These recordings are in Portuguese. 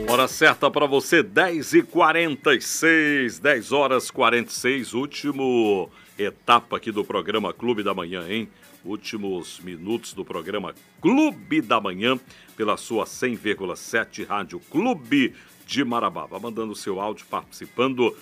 Hora certa para você, 10h46, 10h46, último etapa aqui do programa Clube da Manhã, hein? Últimos minutos do programa Clube da Manhã, pela sua 100,7 Rádio Clube de Marabá. Vá mandando o seu áudio, participando,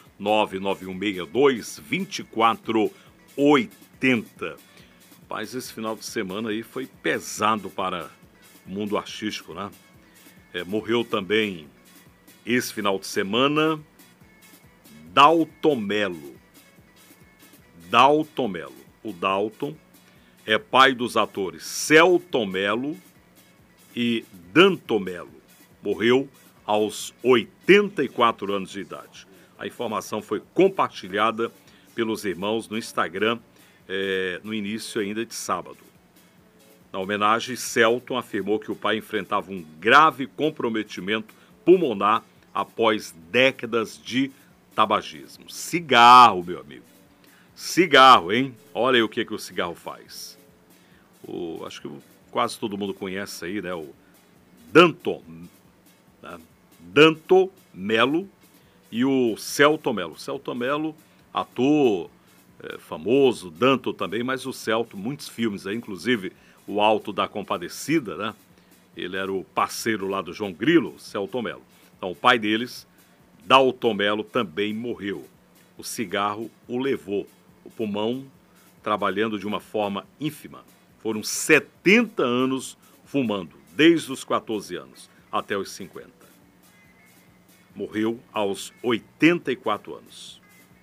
99162-2480. Rapaz, esse final de semana aí foi pesado para o mundo artístico, né? Morreu também esse final de semana Dalton Mello. Dalton Mello. O Dalton é pai dos atores Selton Mello e Danton Mello. Morreu aos 84 anos de idade. A informação foi compartilhada pelos irmãos no Instagram no início ainda de sábado. Na homenagem, Selton afirmou que o pai enfrentava um grave comprometimento pulmonar após décadas de tabagismo. Cigarro, meu amigo. Cigarro, hein? Olha aí o que o cigarro faz. Acho que quase todo mundo conhece aí, né? O Danton, né? Danton Mello e o Selton Mello. Selton Mello, ator famoso, Danton também, mas o Selton, muitos filmes aí, inclusive O Alto da Compadecida, né? Ele era o parceiro lá do João Grilo, Selton Mello. Então, o pai deles, Dalton Mello, também morreu. O cigarro o levou. O pulmão trabalhando de uma forma ínfima. Foram 70 anos fumando, desde os 14 anos até os 50. Morreu aos 84 anos.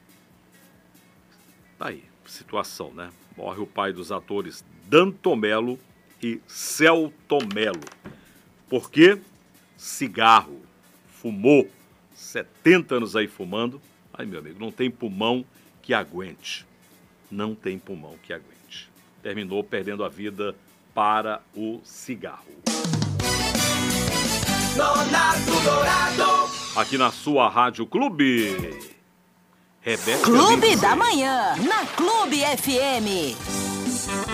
Tá aí, situação, né? Morre o pai dos atores Danton Mello e Selton Mello. Por quê? Cigarro. Fumou. 70 anos aí fumando. Ai, meu amigo, não tem pulmão que aguente. Não tem pulmão que aguente. Terminou perdendo a vida para o cigarro. Donato Dourado. Aqui na sua Rádio Clube. Rebeca Clube Lindsay. da Manhã, na Clube FM.